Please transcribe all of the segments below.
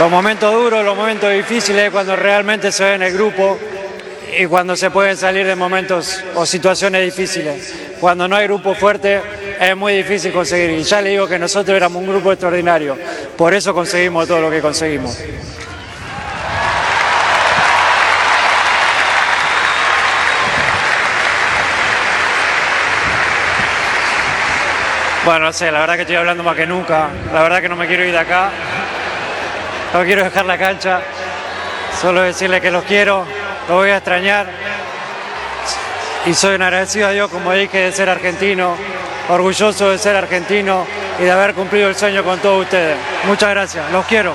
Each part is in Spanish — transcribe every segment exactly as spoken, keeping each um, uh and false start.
Los momentos duros, los momentos difíciles, cuando realmente se ve en el grupo y cuando se pueden salir de momentos o situaciones difíciles. Cuando no hay grupo fuerte es muy difícil conseguir. Y ya le digo que nosotros éramos un grupo extraordinario. Por eso conseguimos todo lo que conseguimos. Bueno, no sé, la verdad que estoy hablando más que nunca. La verdad que no me quiero ir de acá. No quiero dejar la cancha. Solo decirles que los quiero, los voy a extrañar. Y soy un agradecido a Dios, como dije, de ser argentino, orgulloso de ser argentino y de haber cumplido el sueño con todos ustedes. Muchas gracias, los quiero.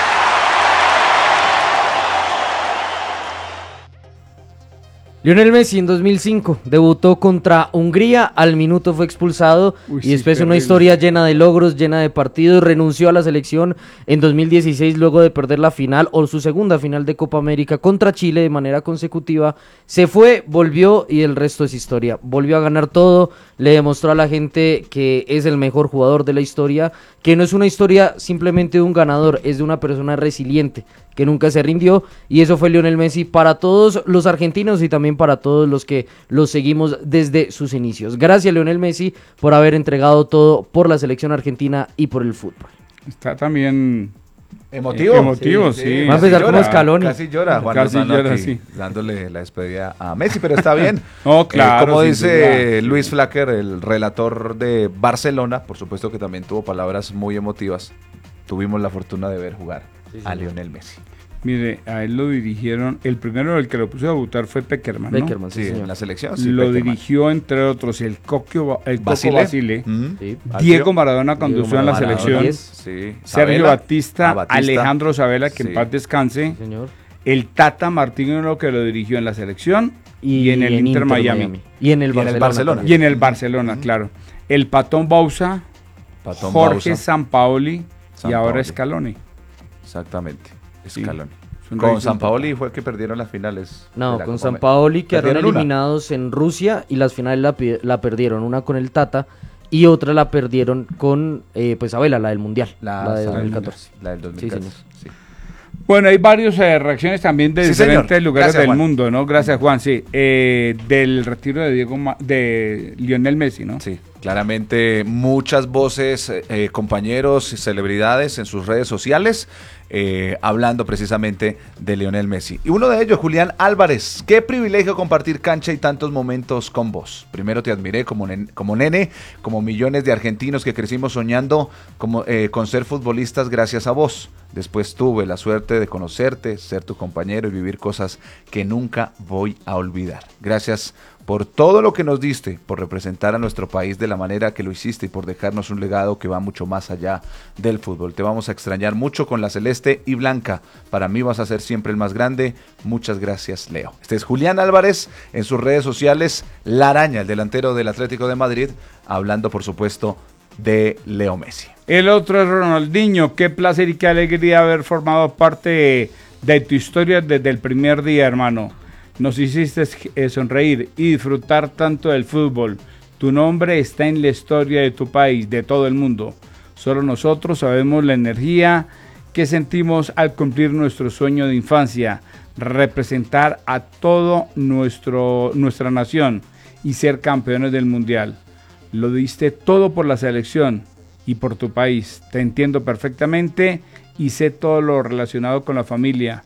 Lionel Messi en dos mil cinco debutó contra Hungría, al minuto fue expulsado. Uy, y después sí, una historia llena de logros, llena de partidos. Renunció a la selección en dos mil dieciséis luego de perder la final o su segunda final de Copa América contra Chile de manera consecutiva. Se fue, volvió y el resto es historia. Volvió a ganar todo, le demostró a la gente que es el mejor jugador de la historia, que no es una historia simplemente de un ganador, es de una persona resiliente, que nunca se rindió, y eso fue Lionel Messi para todos los argentinos y también para todos los que los seguimos desde sus inicios. Gracias, Lionel Messi, por haber entregado todo por la selección argentina y por el fútbol. Está también emotivo. Emotivo, sí. sí. Va a empezar como Scaloni. Casi llora, Juan Casi Lozano llora, aquí, sí. dándole la despedida a Messi, pero está bien. No, claro. Eh, como dice duda. Luis Flacker, el relator de Barcelona, por supuesto que también tuvo palabras muy emotivas. Tuvimos la fortuna de ver jugar sí, a Lionel Messi. Mire, a él lo dirigieron, el primero el que lo puso a debutar fue Peckerman, ¿no? Peckerman, sí, sí señor. En la selección, sí, Lo Peckerman. dirigió, entre otros, el Coco el Basile, Coco Basile mm-hmm. sí. Diego Maradona cuando estuvo en la selección, sí. Sergio Sabela, Batista, Batista, Alejandro Sabela, que sí. en paz descanse, sí, señor. El Tata Martino, que lo dirigió en la selección y, y en el en Inter, Inter Miami. Miami. Y en el y Barcelona. En el Barcelona. Y en el Barcelona, mm-hmm. claro. El Patón Bausa, Patón Jorge Bausa. Sampaoli San y ahora Paoli. Scaloni. Exactamente, Scaloni. Sí. Con Sampaoli fue que perdieron las finales. No, con Sampaoli quedaron eliminados en Rusia y las finales la, la perdieron, una con el Tata y otra la perdieron con pues pues Sabela, la del Mundial, la, la de dos mil catorce. La del dos mil catorce, sí, sí. Bueno, hay varias eh, reacciones también de sí, diferentes señor. lugares Gracias, del Juan. mundo, ¿no? Gracias, Juan, sí. Eh, del retiro de Diego Ma de Lionel Messi, ¿no? Sí, claramente muchas voces, eh, compañeros, celebridades en sus redes sociales. Eh, hablando precisamente de Lionel Messi. Y uno de ellos, Julián Álvarez. Qué privilegio compartir cancha y tantos momentos con vos. Primero te admiré como, nen como nene, como millones de argentinos que crecimos soñando como, eh, con ser futbolistas gracias a vos. Después tuve la suerte de conocerte, ser tu compañero y vivir cosas que nunca voy a olvidar. Gracias por todo lo que nos diste, por representar a nuestro país de la manera que lo hiciste y por dejarnos un legado que va mucho más allá del fútbol. Te vamos a extrañar mucho con la celeste y blanca. Para mí vas a ser siempre el más grande. Muchas gracias, Leo. Este es Julián Álvarez en sus redes sociales. La Araña, el delantero del Atlético de Madrid, hablando por supuesto de Leo Messi. El otro es Ronaldinho. Qué placer y qué alegría haber formado parte de tu historia desde el primer día, hermano. Nos hiciste eh, sonreír y disfrutar tanto del fútbol. Tu nombre está en la historia de tu país, de todo el mundo. Solo nosotros sabemos la energía que sentimos al cumplir nuestro sueño de infancia, representar a todo nuestro nuestra nación y ser campeones del mundial. Lo diste todo por la selección y por tu país. Te entiendo perfectamente y sé todo lo relacionado con la familia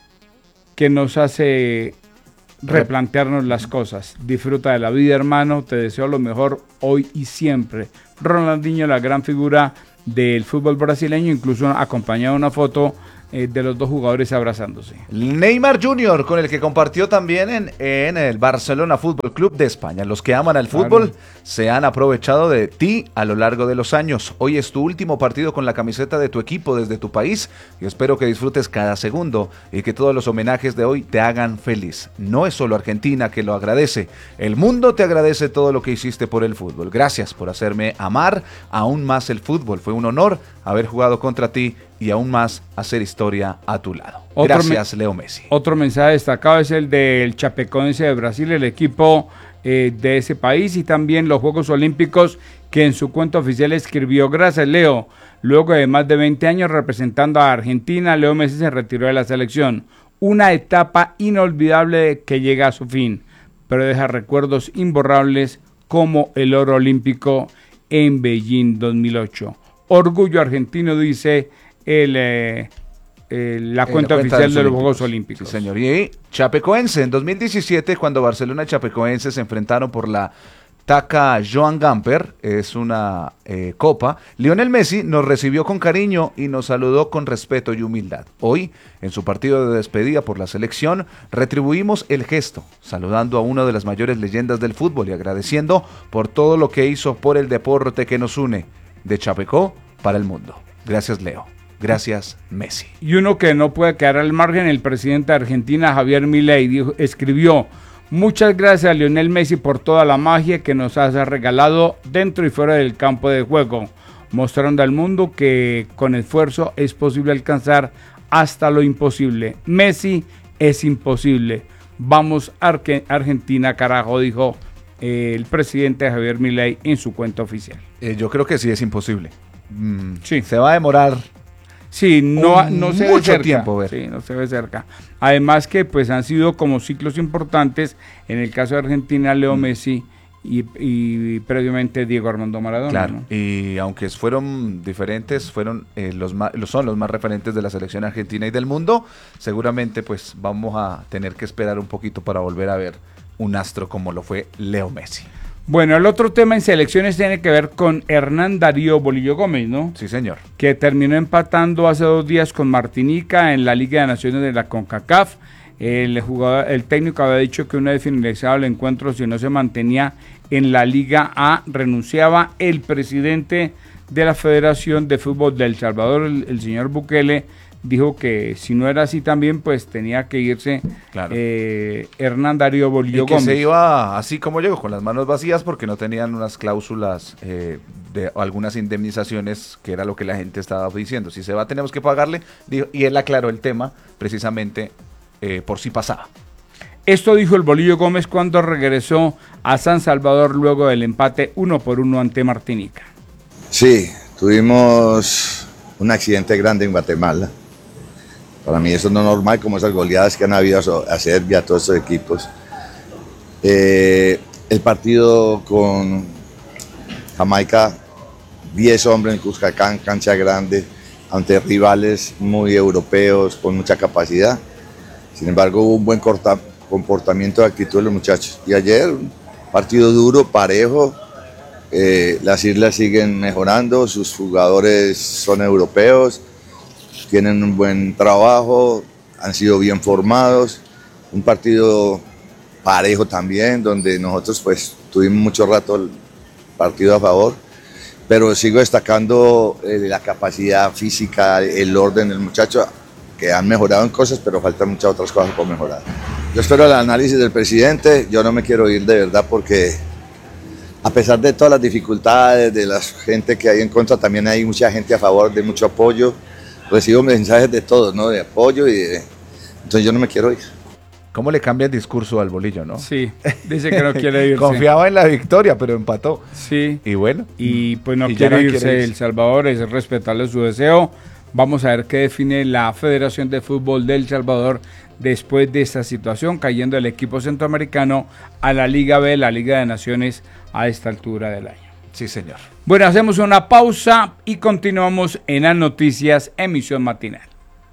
que nos hace replantearnos las cosas. Disfruta de la vida, hermano. Te deseo lo mejor hoy y siempre. Ronaldinho, la gran figura del fútbol brasileño, incluso acompañado una foto eh, de los dos jugadores abrazándose. Neymar junior, con el que compartió también en, en el Barcelona Fútbol Club de España. Los que aman al fútbol claro. se han aprovechado de ti a lo largo de los años. Hoy es tu último partido con la camiseta de tu equipo desde tu país y espero que disfrutes cada segundo y que todos los homenajes de hoy te hagan feliz. No es solo Argentina que lo agradece, el mundo te agradece todo lo que hiciste por el fútbol. Gracias por hacerme amar aún más el fútbol. Fue un honor haber jugado contra ti y aún más hacer historia a tu lado. Otro Gracias, Leo Messi. Otro mensaje destacado es el del Chapecoense de Brasil, el equipo eh, de ese país, y también los Juegos Olímpicos que en su cuenta oficial escribió: gracias, Leo. Luego de más de veinte años representando a Argentina, Leo Messi se retiró de la selección. Una etapa inolvidable que llega a su fin, pero deja recuerdos imborrables como el oro olímpico en Beijing dos mil ocho. Orgullo argentino, dice el, eh, eh, la cuenta, cuenta oficial de los Juegos Olímpicos. Sí, señor. Y Chapecoense, en dos mil diecisiete, cuando Barcelona y Chapecoense se enfrentaron por la Taca Joan Gamper, es una eh, copa, Lionel Messi nos recibió con cariño y nos saludó con respeto y humildad. Hoy, en su partido de despedida por la selección, retribuimos el gesto, saludando a una de las mayores leyendas del fútbol y agradeciendo por todo lo que hizo por el deporte que nos une, de Chapecó para el mundo. Gracias, Leo. Gracias, Messi. Y uno que no puede quedar al margen, el presidente de Argentina, Javier Milei, dijo, escribió: muchas gracias a Lionel Messi por toda la magia que nos has regalado dentro y fuera del campo de juego, mostrando al mundo que con esfuerzo es posible alcanzar hasta lo imposible. Messi es imposible. Vamos Arge- Argentina, carajo, dijo eh, el presidente Javier Milei en su cuenta oficial. Eh, yo creo que sí es imposible. Mm, sí. Se va a demorar. Sí, no, no se ve mucho cerca. tiempo ver. Sí, no se ve cerca. Además que pues han sido como ciclos importantes, en el caso de Argentina, Leo mm. Messi y, y previamente Diego Armando Maradona. Claro, ¿no? Y aunque fueron diferentes, fueron eh, los más, los son los más referentes de la selección argentina y del mundo, seguramente pues vamos a tener que esperar un poquito para volver a ver un astro como lo fue Leo Messi. Bueno, el otro tema en selecciones tiene que ver con Hernán Darío Bolillo Gómez, ¿no? Sí, señor. Que terminó empatando hace dos días con Martinica en la Liga de Naciones de la CONCACAF. El jugador, el técnico había dicho que una vez finalizado el encuentro, si no se mantenía en la Liga A, renunciaba. El presidente de la Federación de Fútbol de El Salvador, el, el señor Bukele, dijo que si no era así también, pues tenía que irse claro. eh, Hernán Darío Bolillo y que Gómez. Se iba así como llegó, con las manos vacías, porque no tenían unas cláusulas eh, de algunas indemnizaciones, que era lo que la gente estaba diciendo. Si se va, tenemos que pagarle, dijo, y él aclaró el tema precisamente eh, por si pasaba. Esto dijo el Bolillo Gómez cuando regresó a San Salvador luego del empate uno por uno ante Martinica. Sí, tuvimos un accidente grande en Guatemala. Para mí eso no es normal, como esas goleadas que han habido a Serbia, a todos estos equipos. Eh, el partido con Jamaica, diez hombres en Cuscacán, cancha grande, ante rivales muy europeos, con mucha capacidad. Sin embargo, hubo un buen corta, comportamiento de actitud de los muchachos. Y ayer, un partido duro, parejo. Eh, las islas siguen mejorando, sus jugadores son europeos, tienen un buen trabajo, han sido bien formados, un partido parejo también, donde nosotros pues tuvimos mucho rato el partido a favor, pero sigo destacando eh, la capacidad física, el orden del muchacho, que han mejorado en cosas, pero faltan muchas otras cosas por mejorar. Yo espero el análisis del presidente, yo no me quiero ir de verdad porque a pesar de todas las dificultades, de la gente que hay en contra, también hay mucha gente a favor, de mucho apoyo. Recibo mensajes de todos, ¿no? De apoyo y de... Entonces yo no me quiero ir. ¿Cómo le cambia el discurso al Bolillo, no? Sí, dice que no quiere irse. Confiaba en la victoria, pero empató. Sí. Y bueno. Y pues no y quiere no irse. quiere irse. El Salvador, es respetarle su deseo. Vamos a ver qué define la Federación de Fútbol de El Salvador después de esta situación, cayendo el equipo centroamericano a la Liga B, la Liga de Naciones, a esta altura del año. Sí, señor. Bueno, hacemos una pausa y continuamos en las noticias, emisión matinal.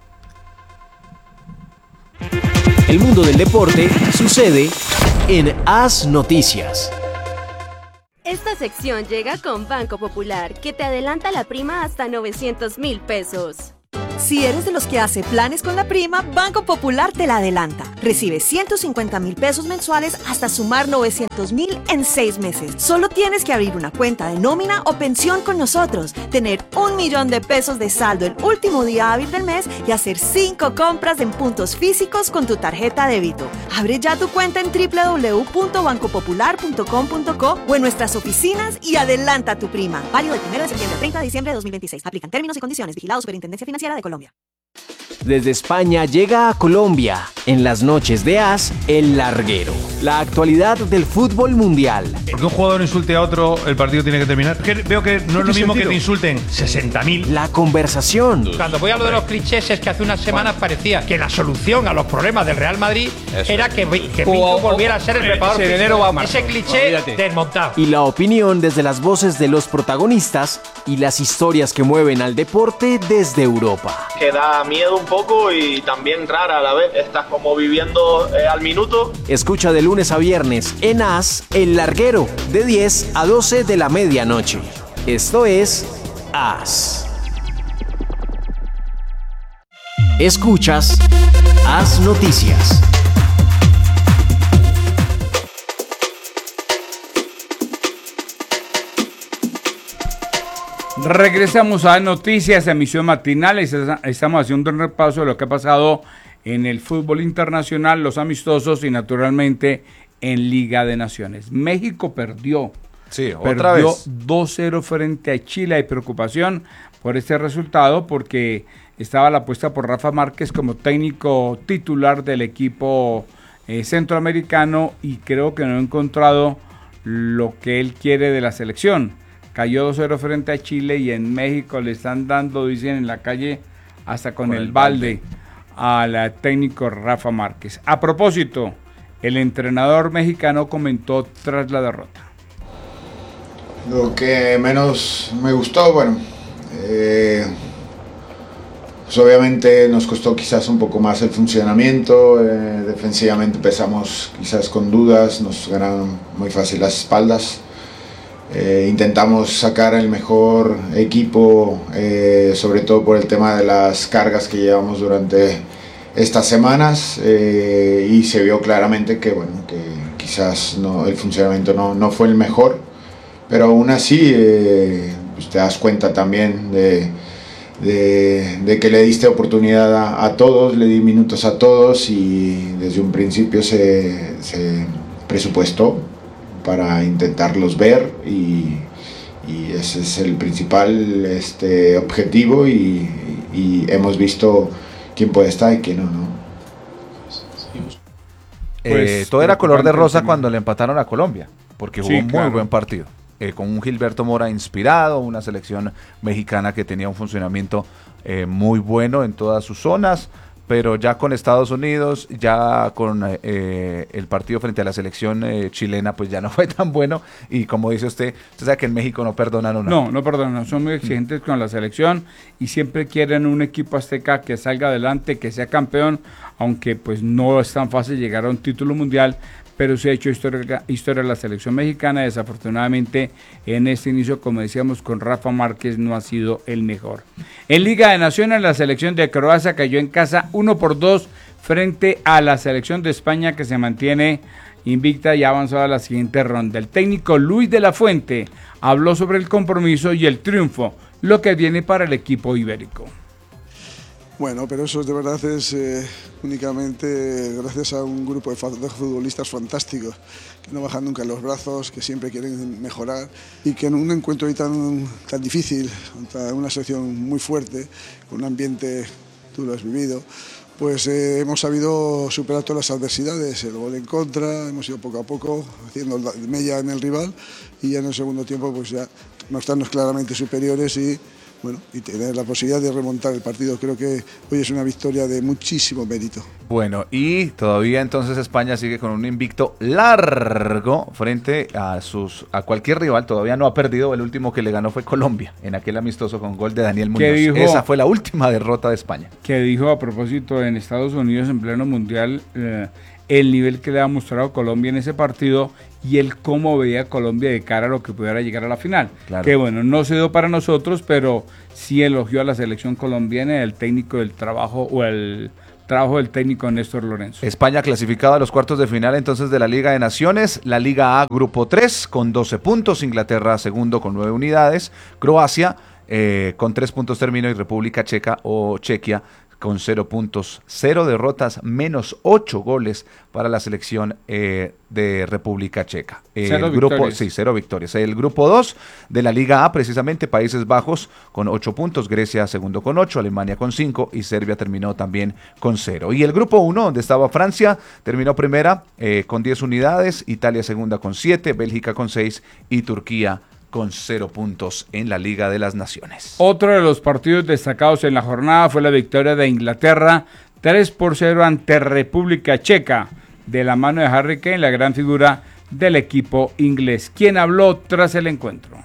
El mundo del deporte sucede en Haz Noticias. Esta sección llega con Banco Popular, que te adelanta la prima hasta novecientos mil pesos. Si eres de los que hace planes con la prima, Banco Popular te la adelanta. Recibe ciento cincuenta mil pesos mensuales hasta sumar novecientos mil en seis meses. Solo tienes que abrir una cuenta de nómina o pensión con nosotros, tener un millón de pesos de saldo el último día hábil del mes y hacer cinco compras en puntos físicos con tu tarjeta débito. Abre ya tu cuenta en doble u doble u doble u punto banco popular punto com punto co o en nuestras oficinas y adelanta tu prima. Válido del primero de septiembre al treinta de diciembre de dos mil veintiséis. Aplican términos y condiciones. Vigilado Superintendencia Financiera de Colombia. Desde España llega a Colombia, en las noches de Haz, El Larguero. la actualidad del fútbol mundial. Porque un jugador insulte a otro, el partido tiene que terminar. Que veo que no es lo mismo sentido? Que te insulten sesenta mil. La conversación. Cuando voy a lo de los clichés es que hace unas semanas parecía que la solución a los problemas del Real Madrid Eso. era que, que Pinto volviera a ser el preparador. Ese, enero va a Ese cliché Olvídate. desmontado. Y la opinión desde las voces de los protagonistas y las historias que mueven al deporte desde Europa. Que da miedo un poco y también rara a la vez. Estás como viviendo eh, al minuto. Escucha de lunes a viernes en As, El Larguero, de diez a doce de la medianoche. Esto es As. Escuchas As Noticias. Regresamos a Noticias, emisión matinal. Estamos haciendo un repaso de lo que ha pasado en el fútbol internacional, los amistosos y naturalmente en Liga de Naciones. México perdió. Sí, perdió otra vez. dos cero frente a Chile. Hay preocupación por este resultado porque estaba la apuesta por Rafa Márquez como técnico titular del equipo eh, centroamericano y creo que no ha encontrado lo que él quiere de la selección. Cayó dos cero frente a Chile y en México le están dando, dicen en la calle, hasta con, con el, el balde, balde al técnico Rafa Márquez. A propósito, el entrenador mexicano comentó tras la derrota. Lo que menos me gustó, bueno, eh, pues obviamente nos costó quizás un poco más el funcionamiento, eh, defensivamente empezamos quizás con dudas, nos ganaron muy fácil las espaldas. Eh, intentamos sacar el mejor equipo, eh, sobre todo por el tema de las cargas que llevamos durante estas semanas eh, y se vio claramente que, bueno, que quizás no, el funcionamiento no, no fue el mejor, pero aún así eh, pues te das cuenta también de, de, de que le diste oportunidad a, a todos, le di minutos a todos y desde un principio se, se presupuestó para intentarlos ver y, y ese es el principal este, objetivo y, y hemos visto quién puede estar y quién no, ¿no? Eh, Pues, todo era color de rosa preocupante cuando le empataron a Colombia, porque jugó Sí, un claro. muy buen partido, eh, con un Gilberto Mora inspirado, una selección mexicana que tenía un funcionamiento eh, muy bueno en todas sus zonas, pero ya con Estados Unidos, ya con eh, el partido frente a la selección eh, chilena, pues ya no fue tan bueno. Y como dice usted, usted sabe que en México no perdonan una. No, no perdonan, son muy exigentes con la selección y siempre quieren un equipo azteca que salga adelante, que sea campeón, aunque pues no es tan fácil llegar a un título mundial, pero se ha hecho historia, historia la selección mexicana. Desafortunadamente en este inicio, como decíamos, con Rafa Márquez no ha sido el mejor. En Liga de Naciones, la selección de Croacia cayó en casa uno por dos frente a la selección de España, que se mantiene invicta y ha avanzado a la siguiente ronda. El técnico Luis de la Fuente habló sobre el compromiso y el triunfo, lo que viene para el equipo ibérico. Bueno, pero eso de verdad es eh, únicamente gracias a un grupo de futbolistas fantásticos que no bajan nunca los brazos, que siempre quieren mejorar y que en un encuentro tan, tan difícil, contra una selección muy fuerte, con un ambiente, tú lo has vivido, pues eh, hemos sabido superar todas las adversidades, el gol en contra, hemos ido poco a poco haciendo mella en el rival y ya en el segundo tiempo pues ya mostrarnos claramente superiores y bueno, y tener la posibilidad de remontar el partido. Creo que hoy es una victoria de muchísimo mérito. Bueno, y todavía entonces España sigue con un invicto largo frente a sus a cualquier rival. Todavía no ha perdido. El último que le ganó fue Colombia en aquel amistoso con gol de Daniel Muñoz. Dijo, Esa fue la última derrota de España. Que dijo a propósito en Estados Unidos en pleno mundial eh, el nivel que le ha mostrado Colombia en ese partido y el cómo veía a Colombia de cara a lo que pudiera llegar a la final. Claro. Que bueno, no se dio para nosotros, pero sí elogió a la selección colombiana, el técnico del trabajo o el trabajo del técnico Néstor Lorenzo. España clasificado a los cuartos de final entonces de la Liga de Naciones, la Liga A Grupo tres con doce puntos, Inglaterra segundo con nueve unidades, Croacia eh, con tres puntos terminó y República Checa o Chequia con cero puntos, cero derrotas, menos ocho goles para la selección eh, de República Checa. Eh, Cero el grupo, victorias. sí, cero victorias. El grupo dos de la Liga A, precisamente Países Bajos con ocho puntos, Grecia segundo con ocho, Alemania con cinco y Serbia terminó también con cero. Y el grupo uno, donde estaba Francia, terminó primera eh, con diez unidades, Italia segunda con siete, Bélgica con seis y Turquía con cero puntos en la Liga de las Naciones. Otro de los partidos destacados en la jornada fue la victoria de Inglaterra tres por cero ante República Checa, de la mano de Harry Kane, la gran figura del equipo inglés. ¿Quién habló tras el encuentro?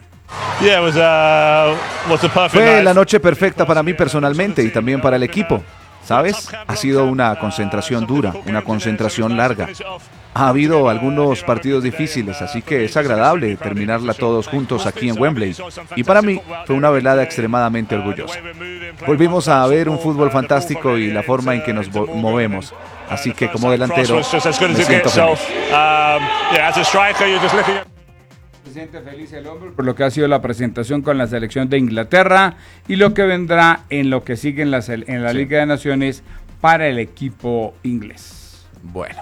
Fue la noche perfecta para mí personalmente y también para el equipo. ¿Sabes? Ha sido una concentración dura, una concentración larga. Ha habido algunos partidos difíciles, así que es agradable terminarla todos juntos aquí en Wembley. Y para mí fue una velada extremadamente orgullosa. Volvimos a ver un fútbol fantástico y la forma en que nos movemos. Así que como delantero me siento feliz. Se siente feliz el hombre por lo que ha sido la presentación con la selección de Inglaterra y lo que vendrá en lo que sigue en la, en la Liga de Naciones para el equipo inglés. Bueno,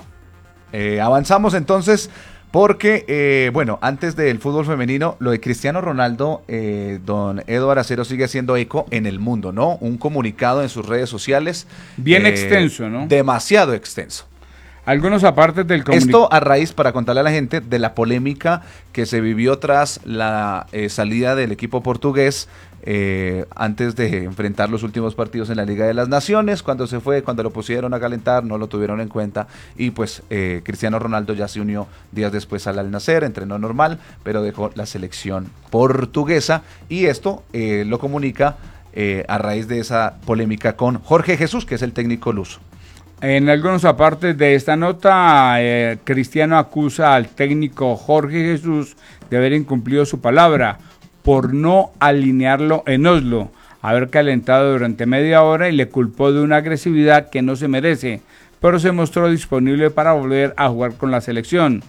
eh, avanzamos entonces porque, eh, bueno, antes del fútbol femenino, lo de Cristiano Ronaldo, eh, don Edo Aracero sigue haciendo eco en el mundo, ¿no? Un comunicado en sus redes sociales. Bien eh, extenso, ¿no? Demasiado extenso. Algunos apartes del comunicado. Esto a raíz, para contarle a la gente, de la polémica que se vivió tras la eh, salida del equipo portugués eh, antes de enfrentar los últimos partidos en la Liga de las Naciones. Cuando se fue, cuando lo pusieron a calentar, no lo tuvieron en cuenta y pues eh, Cristiano Ronaldo ya se unió días después al Al Nassr, entrenó normal, pero dejó la selección portuguesa y esto eh, lo comunica eh, a raíz de esa polémica con Jorge Jesús, que es el técnico luso. En algunos apartes de esta nota, eh, Cristiano acusa al técnico Jorge Jesús de haber incumplido su palabra por no alinearlo en Oslo, haber calentado durante media hora y le culpó de una agresividad que no se merece, pero se mostró disponible para volver a jugar con la selección.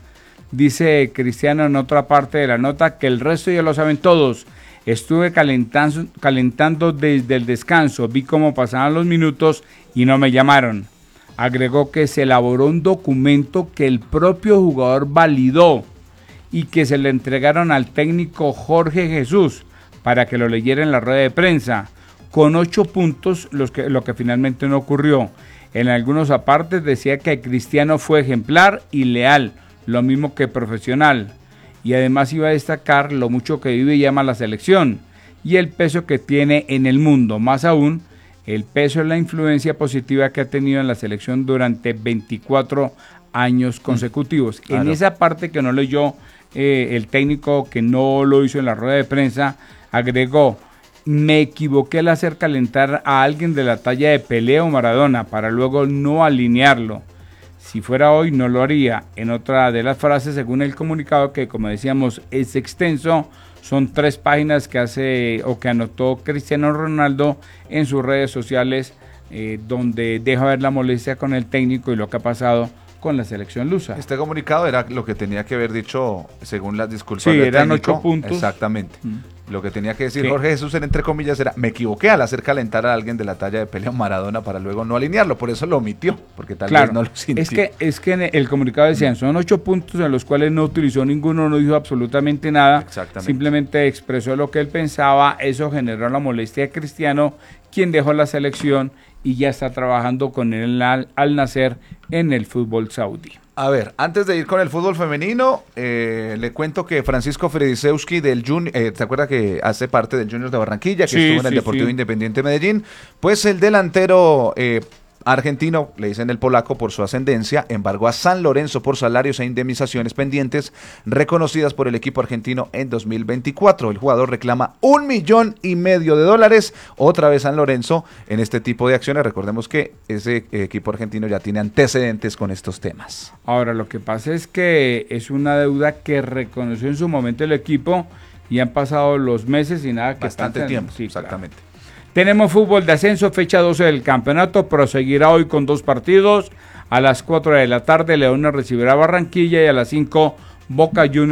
Dice Cristiano en otra parte de la nota que el resto ya lo saben todos. Estuve calentando, calentando desde el descanso, vi cómo pasaban los minutos y no me llamaron. Agregó que se elaboró un documento que el propio jugador validó y que se le entregaron al técnico Jorge Jesús para que lo leyera en la rueda de prensa, con ocho puntos, los que, lo que finalmente no ocurrió. En algunos apartes decía que Cristiano fue ejemplar y leal, lo mismo que profesional, y además iba a destacar lo mucho que vive y ama la selección y el peso que tiene en el mundo, más aún el peso y la influencia positiva que ha tenido en la selección durante veinticuatro años consecutivos. Claro. En esa parte que no leyó eh, el técnico, que no lo hizo en la rueda de prensa, agregó: me equivoqué al hacer calentar a alguien de la talla de Pelé o Maradona para luego no alinearlo. Si fuera hoy no lo haría. En otra de las frases, según el comunicado, que como decíamos es extenso, son tres páginas que hace o que anotó Cristiano Ronaldo en sus redes sociales, eh, donde deja ver la molestia con el técnico y lo que ha pasado con la selección lusa. Este comunicado era lo que tenía que haber dicho según las disculpas sí, del eran técnico. ocho puntos. Exactamente. Mm. Lo que tenía que decir sí. Jorge Jesús, era, entre comillas, era: me equivoqué al hacer calentar a alguien de la talla de Pelé o Maradona para luego no alinearlo. Por eso lo omitió, porque tal claro, vez no lo sintió. Es que, es que en el comunicado decían, son ocho puntos en los cuales no utilizó ninguno, no dijo absolutamente nada. Exactamente. Simplemente expresó lo que él pensaba. Eso generó la molestia de Cristiano, quien dejó la selección y ya está trabajando con el Al, Al Nassr en el fútbol saudí. A ver, antes de ir con el fútbol femenino, eh, le cuento que Francisco Fredisewski del Junior, eh, ¿se acuerda que hace parte del Junior de Barranquilla, que sí, estuvo en el sí, Deportivo sí. Independiente Medellín? Pues el delantero eh, argentino, le dicen el polaco por su ascendencia, embargó a San Lorenzo por salarios e indemnizaciones pendientes reconocidas por el equipo argentino en dos mil veinticuatro. El jugador reclama un millón y medio de dólares, otra vez San Lorenzo, en este tipo de acciones. Recordemos que ese equipo argentino ya tiene antecedentes con estos temas. Ahora, lo que pasa es que es una deuda que reconoció en su momento el equipo y han pasado los meses y nada que Bastante están, tiempo, sí, exactamente. Claro. Tenemos fútbol de ascenso, fecha doce del campeonato, proseguirá hoy con dos partidos. A las cuatro de la tarde Leones recibirá a Barranquilla y a las cinco Boca Juniors